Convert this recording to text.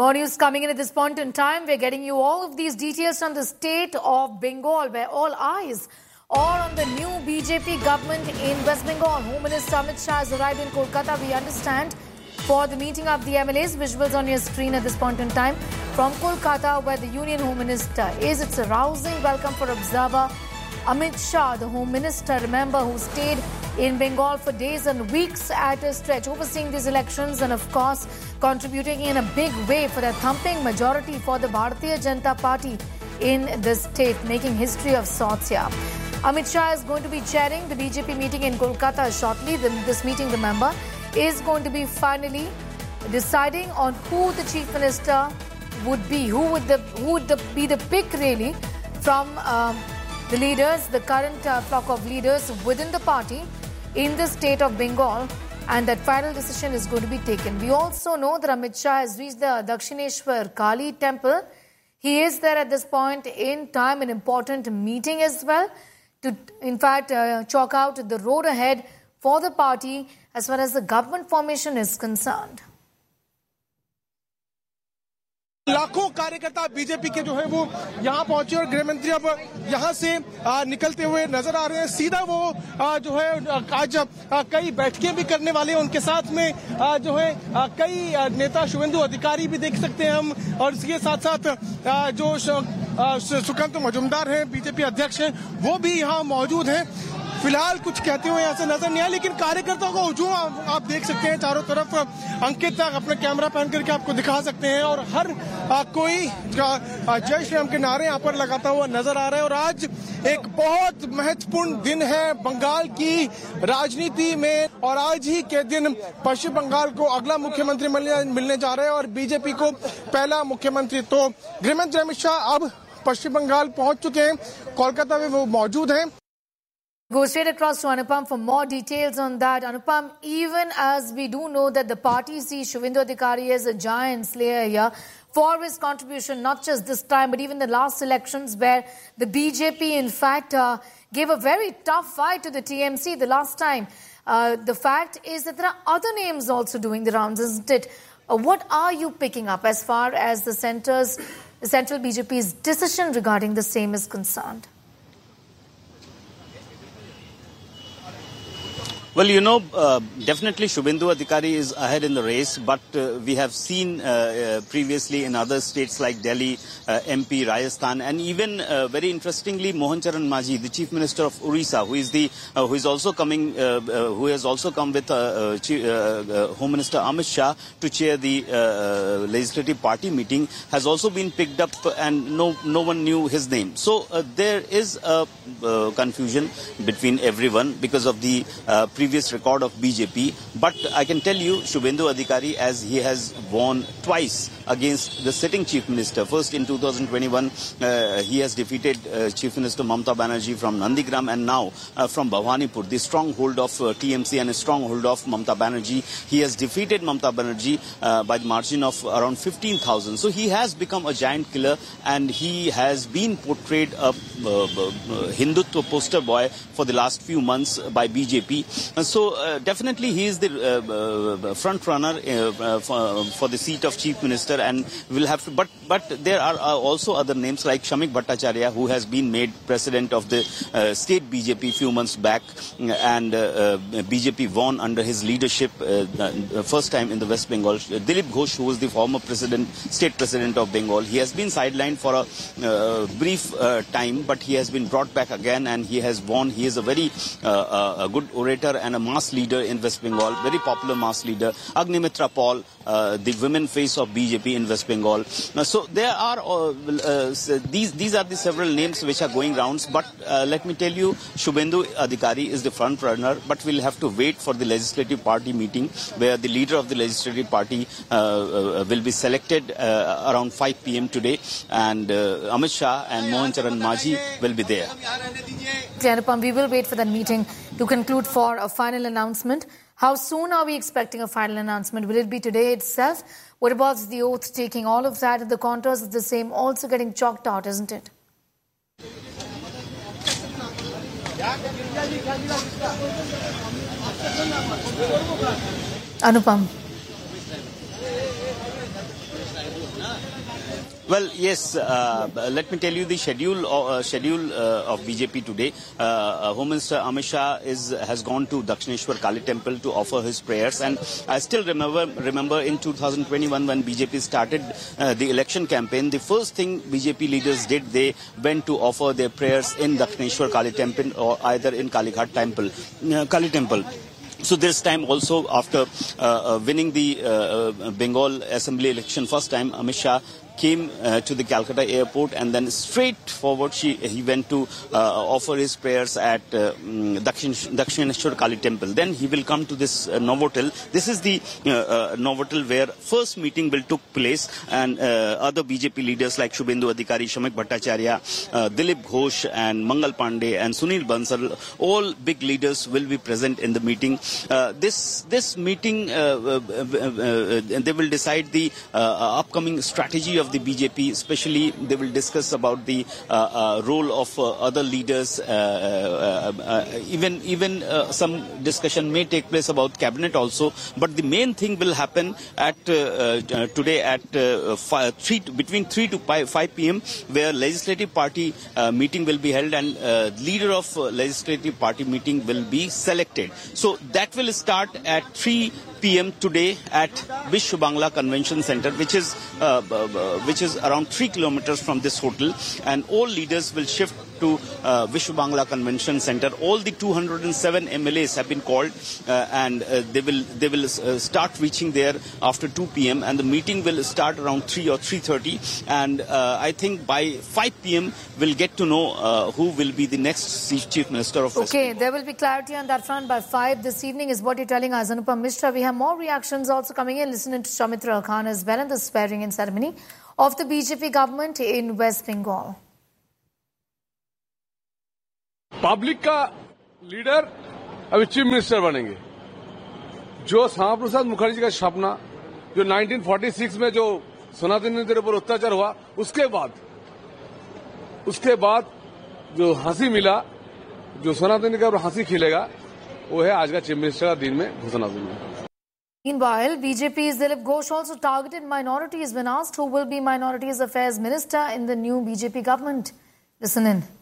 More news coming in at this point in time. We're getting you all of these details from the state of Bengal, where all eyes are on the new BJP government in West Bengal. Home Minister Amit Shah has arrived in Kolkata, we understand, for the meeting of the MLAs. Visuals on your screen at this point in time from Kolkata, where the Union Home Minister is. It's a rousing welcome for observer Amit Shah, the Home Minister, remember, who stayed in Bengal for days and weeks at a stretch, overseeing these elections and, of course, contributing in a big way for a thumping majority for the Bharatiya Janata Party in the state, making history of sorts here. Amit Shah is going to be chairing the BJP meeting in Kolkata shortly. This meeting, remember, is going to be finally deciding on who the Chief Minister would be, who would be the pick really from the leaders, the current flock of leaders within the party in the state of Bengal, and that final decision is going to be taken. We also know that Amit Shah has reached the Dakshineshwar Kali temple. He is there at this point in time, an important meeting as well, to in fact chalk out the road ahead for the party as far as the government formation is concerned. लाखों कार्यकर्ता BJP के जो है वो यहाँ पहुंचे और गृह मंत्री अब यहाँ से निकलते हुए नजर आ रहे हैं। सीधा वो जो है आज कई बैठकें भी करने वाले हैं। उनके साथ में जो है कई नेता, शुभेंदु अधिकारी भी देख सकते हैं हम, और इसके साथ साथ जो सुकांत मजुमदार हैं, बीजेपी अध्यक्ष हैं, वो भी यहाँ मौजूद हैं। फिलहाल कुछ कहते हुए यहाँ से नजर नहीं आया, लेकिन कार्यकर्ताओं का हुजूम आप देख सकते हैं चारों तरफ। अंकित अपना कैमरा पहन करके आपको दिखा सकते हैं, और हर कोई जय श्री राम के नारे यहाँ पर लगाता हुआ नजर आ रहा है। और आज एक बहुत महत्वपूर्ण दिन है बंगाल की राजनीति में, और आज ही के दिन पश्चिम बंगाल को अगला मुख्यमंत्री मिलने जा रहे हैं, और बीजेपी को पहला मुख्यमंत्री। तो गृहमंत्री अमित शाह अब पश्चिम बंगाल पहुंच चुके हैं, कोलकाता में वो मौजूद हैं। Go straight across to Anupam for more details on that. Anupam, even as we do know that the party sees Shubhendu Adhikari as a giant slayer here for his contribution, not just this time, but even the last elections where the BJP, in fact, gave a very tough fight to the TMC the last time. The fact is that there are other names also doing the rounds, isn't it? What are you picking up as far as the central BJP's decision regarding the same is concerned? Well, definitely Shubhendu Adhikari is ahead in the race, but we have seen previously in other states like Delhi, MP, Rajasthan, and even very interestingly, Mohan Charan Majhi, the Chief Minister of Orissa, who has also come with Home Minister Amit Shah to chair the Legislative Party meeting, has also been picked up, and no one knew his name. So there is a confusion between everyone because of the previous record of BJP, but I can tell you Shubhendu Adhikari, as he has won twice against the sitting Chief Minister. First in 2021, he has defeated Chief Minister Mamata Banerjee from Nandigram, and now from Bhawanipur, the stronghold of TMC and a stronghold of Mamata Banerjee. He has defeated Mamata Banerjee by the margin of around 15,000. So he has become a giant killer, and he has been portrayed a Hindutva poster boy for the last few months by BJP. So definitely he is the front runner for the seat of Chief Minister, and will have to. But there are also other names like Shamik Bhattacharya, who has been made president of the state BJP few months back, and BJP won under his leadership first time in the West Bengal. Dilip Ghosh, who was the former state president of Bengal, he has been sidelined for a brief time, but he has been brought back again, and he has won. He is a very a good orator and a mass leader in West Bengal, very popular mass leader. Agnimitra Paul, the women face of BJP in West Bengal. So there are these are the several names which are going rounds, but let me tell you, Shubhendu Adhikari is the front runner, but we'll have to wait for the Legislative Party meeting, where the leader of the Legislative Party will be selected around 5 p.m. today, and Amit Shah and Mohan Charan Majhi will be there. Anupam, we will wait for that meeting to conclude for a final announcement. How soon are we expecting a final announcement? Will it be today itself? What about the oath taking? All of that, the contours of the same also getting chalked out, isn't it? Anupam. Well, yes. Let me tell you the schedule of BJP today. Home Minister Amit Shah has gone to Dakshineshwar Kali Temple to offer his prayers, and I still remember in 2021 when BJP started the election campaign. The first thing BJP leaders did, they went to offer their prayers in Dakshineshwar Kali Temple or either in Kalighat Temple, Kali Temple. So this time also, after winning the Bengal Assembly election first time, Amit Shah came to the Calcutta airport, and then straight forward he went to offer his prayers at Dakshineshwar Kali Temple. Then he will come to this Novotel. This is the Novotel where first meeting will took place, and other BJP leaders like Shubhendu Adhikari, Shamik Bhattacharya, Dilip Ghosh and Mangal Pandey and Sunil Bansal, all big leaders will be present in the meeting. This meeting, they will decide the upcoming strategy of the BJP. Especially, they will discuss about the role of other leaders. Even some discussion may take place about cabinet also. But the main thing will happen at today at between 3 to 5 p.m. where legislative party meeting will be held, and leader of legislative party meeting will be selected. So that will start at 3 p.m. today at Vishwa Bangla Convention Center, which is around 3 kilometers from this hotel, and all leaders will shift to Vishwa Bangla Convention Center. All the 207 MLAs have been called, and they will start reaching there after 2 p.m. and the meeting will start around 3 or 3:30. And I think by 5 p.m. we'll get to know who will be the next Chief Minister of West Bengal. There will be clarity on that front by 5 this evening, is what you're telling us, Anupam Mishra. We have more reactions also coming in. Listening to Soumitra Khan as well in the swearing-in ceremony of the BJP government in West Bengal. Public का leader अभी chief minister बनेंगे। जो श्यामा प्रसाद मुखर्जी का सपना, जो 1946 में जो सनातनियों के ऊपर अत्याचार हुआ, उसके बाद जो हंसी मिला, जो सनातनी का हंसी खिलेगा, वो है आज का चीफ मिनिस्टर का दिन में घोषणा सुनिए। Meanwhile, BJP's Dilip Ghosh also targeted minorities when asked who will be Minorities Affairs Minister in the new BJP government. Listen in.